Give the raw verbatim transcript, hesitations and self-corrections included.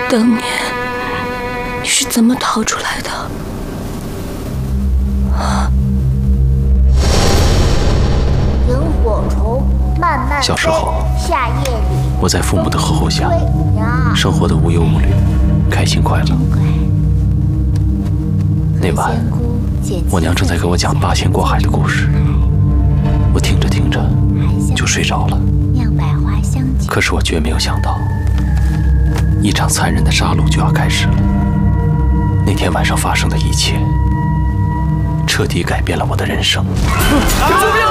当年你是怎么逃出来的？啊！ 萤火虫慢慢飞。 小时候， 夏夜里， 我在父母的呵护下，生活的无忧无虑，开心快乐。那晚，我娘正在给我讲八仙过海的故事，我听着听着就睡着了。可是我绝没有想到，一场残忍的杀戮就要开始了。那天晚上发生的一切，彻底改变了我的人生。 救命！